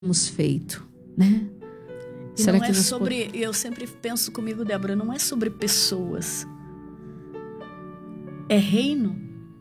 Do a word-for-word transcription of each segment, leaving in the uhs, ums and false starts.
temos feito, né? E Será não que é sobre, pod... eu sempre penso comigo, Débora, não é sobre pessoas. É reino,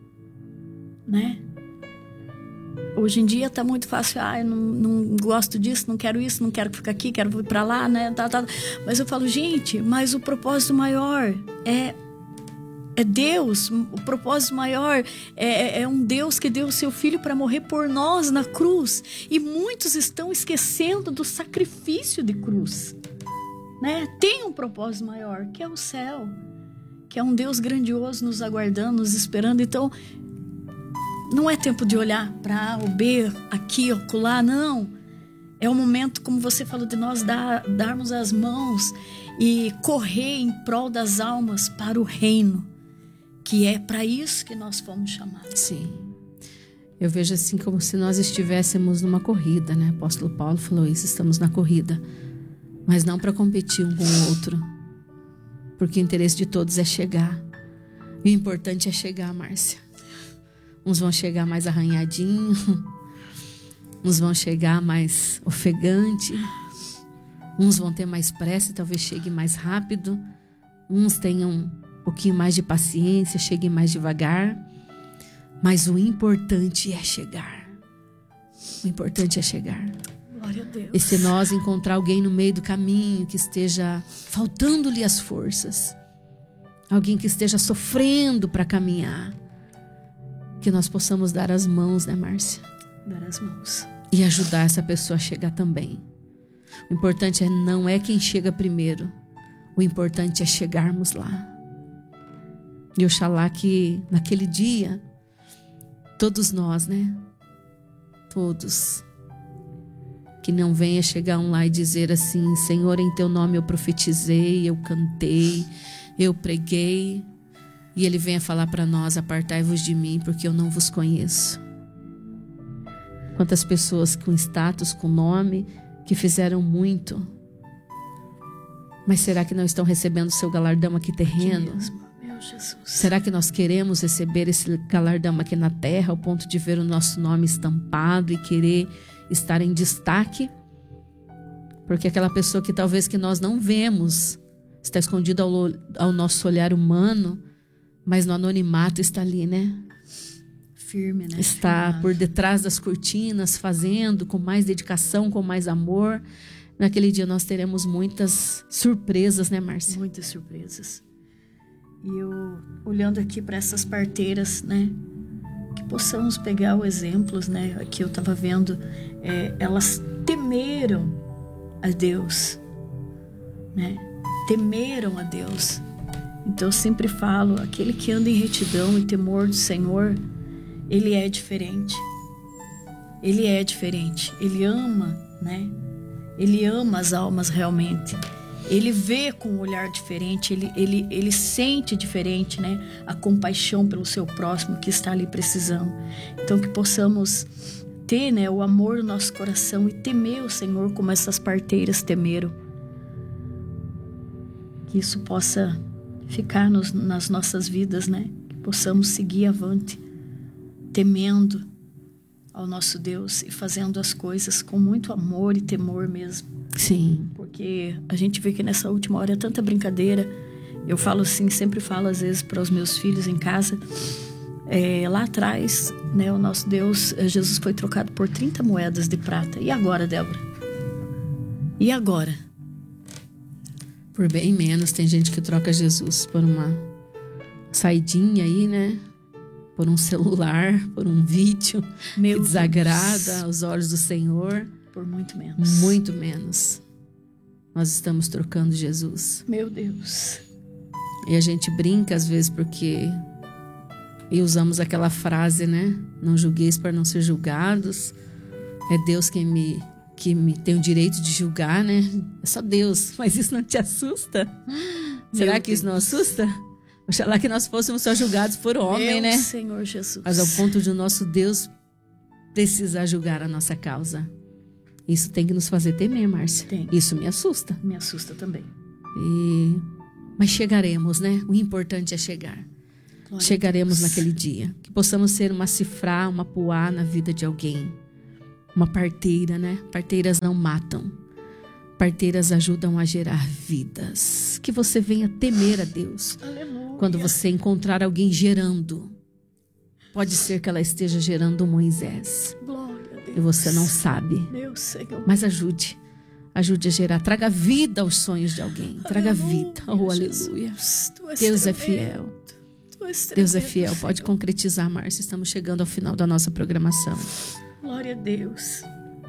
né? Hoje em dia está muito fácil, ah, eu não, não gosto disso, não quero isso, não quero ficar aqui, quero ir para lá, né? Tá, tá. Mas eu falo, gente, mas o propósito maior é, é Deus. O propósito maior é, é um Deus que deu o seu Filho para morrer por nós na cruz. E muitos estão esquecendo do sacrifício de cruz, né? Tem um propósito maior, que é o céu, que é um Deus grandioso nos aguardando, nos esperando. Então, não é tempo de olhar para A ou B, aqui ou acolá, não. É o momento, como você falou, de nós dar, darmos as mãos e correr em prol das almas para o reino, que é para isso que nós fomos chamados. Sim. Eu vejo assim como se nós estivéssemos numa corrida, né? O apóstolo Paulo falou isso, estamos na corrida, mas não para competir um com o outro, porque o interesse de todos é chegar. E o importante é chegar, Márcia. Uns vão chegar mais arranhadinho, uns vão chegar mais ofegante, uns vão ter mais pressa e talvez chegue mais rápido, uns tenham um pouquinho mais de paciência, cheguem mais devagar, mas o importante é chegar. O importante é chegar. Glória a Deus. E se nós encontrar alguém no meio do caminho que esteja faltando-lhe as forças, alguém que esteja sofrendo para caminhar, que nós possamos dar as mãos, né, Márcia? Dar as mãos. E ajudar essa pessoa a chegar também. O importante é, não é quem chega primeiro. O importante é chegarmos lá. E oxalá que naquele dia, todos nós, né? Todos. Que não venha chegar um lá e dizer assim, Senhor, em teu nome eu profetizei, eu cantei, eu preguei. E ele venha falar para nós, apartai-vos de mim, porque eu não vos conheço. Quantas pessoas com status, com nome, que fizeram muito. Mas será que não estão recebendo o seu galardão aqui terreno? Meu Jesus. Será que nós queremos receber esse galardão aqui na terra, ao ponto de ver o nosso nome estampado e querer estar em destaque? Porque aquela pessoa que talvez que nós não vemos, está escondida ao, ao nosso olhar humano, mas no anonimato está ali, né? Firme, né? Está Firmado. Por detrás das cortinas, fazendo com mais dedicação, com mais amor. Naquele dia nós teremos muitas surpresas, né, Márcia? Muitas surpresas. E eu, olhando aqui para essas parteiras, né? Que possamos pegar os exemplos, né? Aqui eu estava vendo, é, elas temeram a Deus, né? Temeram a Deus. Então eu sempre falo, aquele que anda em retidão e temor do Senhor, ele é diferente. Ele é diferente. Ele ama, né? Ele ama as almas realmente. Ele vê com um olhar diferente, ele, ele, ele sente diferente, né? A compaixão pelo seu próximo que está ali precisando. Então que possamos ter, né, o amor no nosso coração e temer o Senhor como essas parteiras temeram. Que isso possa ficar nos, nas nossas vidas, né? Que possamos seguir avante, temendo ao nosso Deus e fazendo as coisas com muito amor e temor mesmo. Sim. Porque a gente vê que nessa última hora é tanta brincadeira. Eu falo assim, sempre falo às vezes para os meus filhos em casa, é, lá atrás, né, o nosso Deus, Jesus foi trocado por trinta moedas de prata. E agora, Débora? E agora? Por bem menos, tem gente que troca Jesus por uma saidinha aí, né? Por um celular, por um vídeo Meu que desagrada Deus. aos olhos do Senhor. Por muito menos. Muito menos. Nós estamos trocando Jesus. Meu Deus. E a gente brinca às vezes porque... E usamos aquela frase, né? Não julgueis para não ser julgados. É Deus quem me... que me tem o direito de julgar, né? É só Deus. Mas isso não te assusta? Será Meu que isso Deus. não assusta? Oxalá que nós fôssemos só julgados por homem, Meu né? Senhor Jesus. Mas ao ponto de o nosso Deus precisar julgar a nossa causa. Isso tem que nos fazer temer, Márcia. Tem. Isso me assusta. Me assusta também. E... Mas chegaremos, né? O importante é chegar. Glória Chegaremos naquele dia. Que possamos ser uma cifrá, uma poá na vida de alguém. uma parteira, né? Parteiras não matam. Parteiras ajudam a gerar vidas. Que você venha temer a Deus. Aleluia. Quando você encontrar alguém gerando. Pode ser que ela esteja gerando um Moisés. Glória a Deus. E você não sabe. Meu Senhor. Mas ajude. Ajude a gerar. Traga vida aos sonhos de alguém. Traga Aleluia, vida. Oh, aleluia. Deus é fiel. Deus é fiel. Pode concretizar, Márcia. Estamos chegando ao final da nossa programação. Glória a Deus.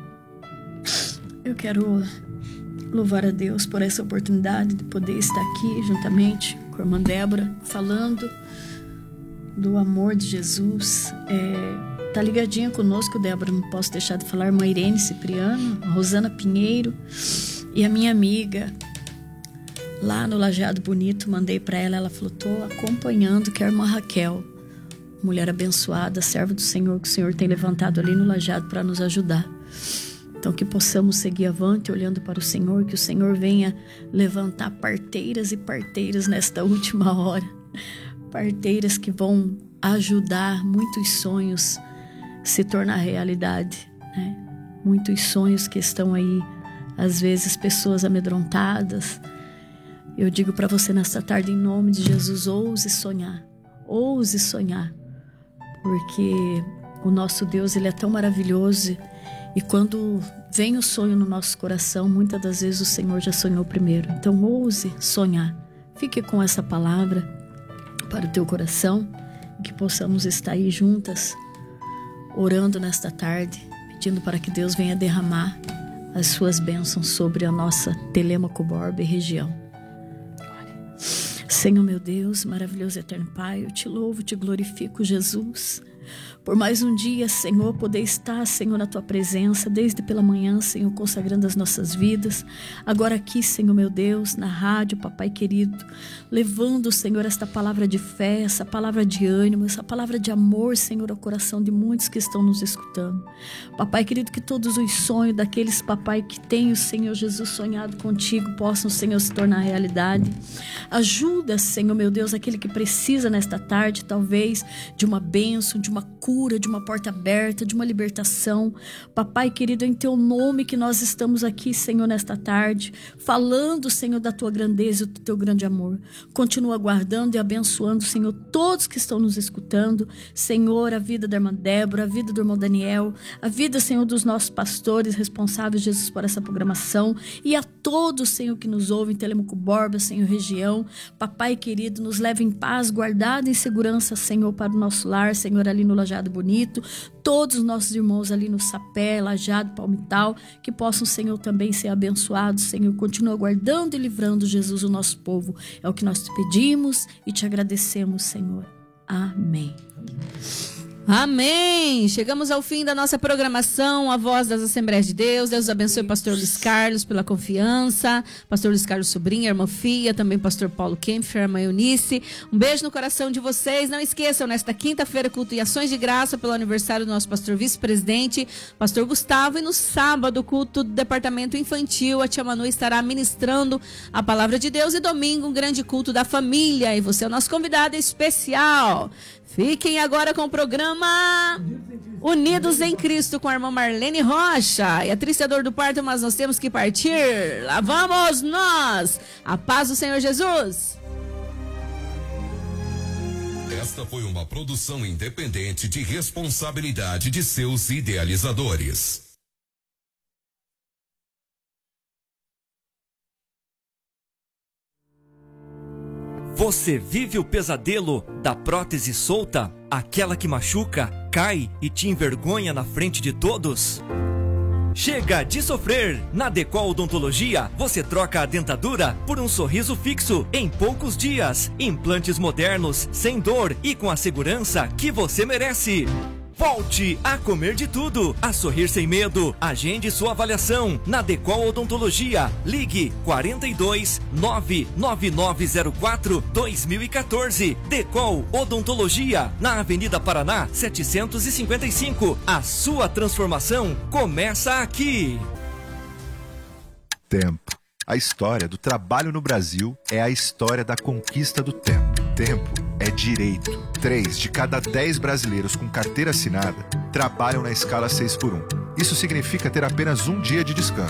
Eu quero louvar a Deus por essa oportunidade de poder estar aqui juntamente com a irmã Débora, falando do amor de Jesus. É, tá ligadinha conosco, Débora, não posso deixar de falar, a irmã Irene Cipriano, a Rosana Pinheiro e a minha amiga lá no Lajeado Bonito. Mandei para ela, ela falou, tô acompanhando, que é a irmã Raquel, mulher abençoada, serva do Senhor, que o Senhor tem levantado ali no Lajeado para nos ajudar. Então que possamos seguir avante olhando para o Senhor, que o Senhor venha levantar parteiras e parteiras nesta última hora, parteiras que vão ajudar muitos sonhos se tornar realidade, né? Muitos sonhos que estão aí, às vezes pessoas amedrontadas. Eu digo para você nesta tarde, em nome de Jesus, ouse sonhar, ouse sonhar, porque o nosso Deus, ele é tão maravilhoso. E quando vem o sonho no nosso coração, muitas das vezes o Senhor já sonhou primeiro. Então ouse sonhar. Fique com essa palavra para o teu coração, e que possamos estar aí juntas, orando nesta tarde, pedindo para que Deus venha derramar as suas bênçãos sobre a nossa Telêmaco Borba e região. Senhor meu Deus, maravilhoso eterno Pai, eu te louvo, te glorifico, Jesus, por mais um dia, Senhor, poder estar, Senhor, na Tua presença, desde pela manhã, Senhor, consagrando as nossas vidas. Agora aqui, Senhor, meu Deus, na rádio, Papai querido, levando, Senhor, esta palavra de fé, essa palavra de ânimo, essa palavra de amor, Senhor, ao coração de muitos que estão nos escutando. Papai querido, que todos os sonhos daqueles, Papai, que tem o Senhor Jesus sonhado contigo, possam, Senhor, se tornar realidade. Ajuda, Senhor, meu Deus, aquele que precisa nesta tarde, talvez, de uma bênção, de uma cura, de uma porta aberta, de uma libertação. Papai querido, em Teu nome que nós estamos aqui, Senhor, nesta tarde, falando, Senhor, da Tua grandeza e do Teu grande amor. Continua guardando e abençoando, Senhor, todos que estão nos escutando. Senhor, a vida da irmã Débora, a vida do irmão Daniel, a vida, Senhor, dos nossos pastores responsáveis, Jesus, por essa programação, e a todos, Senhor, que nos ouvem, Telêmaco Borba, Senhor, região. Papai querido, nos leve em paz, guardado em segurança, Senhor, para o nosso lar, Senhor, ali no Lajeado Bonito, todos os nossos irmãos ali no Sapé, Lajeado, Palmital, que possam, Senhor, também ser abençoados, Senhor, continua guardando e livrando, Jesus, o nosso povo, é o que nós te pedimos e te agradecemos, Senhor. Amém. Amém! Chegamos ao fim da nossa programação, a voz das Assembleias de Deus. Deus abençoe o pastor Luiz Carlos pela confiança, pastor Luiz Carlos Sobrinho, a irmã Fia, também pastor Paulo Kempfer, a irmã Eunice. Um beijo no coração de vocês. Não esqueçam, nesta quinta-feira, culto e ações de graça pelo aniversário do nosso pastor vice-presidente, pastor Gustavo, e no sábado, culto do departamento infantil, a tia Manu estará ministrando a palavra de Deus, e domingo, um grande culto da família, e você é o nosso convidado especial. Fiquem agora com o programa Unidos em Cristo com a irmã Marlene Rocha. É triste a dor do parto, mas nós temos que partir. Lá vamos nós. A paz do Senhor Jesus. Esta foi uma produção independente de responsabilidade de seus idealizadores. Você vive o pesadelo da prótese solta? Aquela que machuca, cai e te envergonha na frente de todos? Chega de sofrer! Na Decol Odontologia, você troca a dentadura por um sorriso fixo em poucos dias. Implantes modernos, sem dor e com a segurança que você merece. Volte a comer de tudo, a sorrir sem medo. Agende sua avaliação na Decol Odontologia. Ligue quarenta e dois, nove nove nove zero quatro, dois mil e quatorze. Decol Odontologia, na Avenida Paraná, setecentos e cinquenta e cinco. A sua transformação começa aqui. Tempo. A história do trabalho no Brasil é a história da conquista do tempo. Tempo é direito. Três de cada dez brasileiros com carteira assinada trabalham na escala seis por um. Isso significa ter apenas um dia de descanso.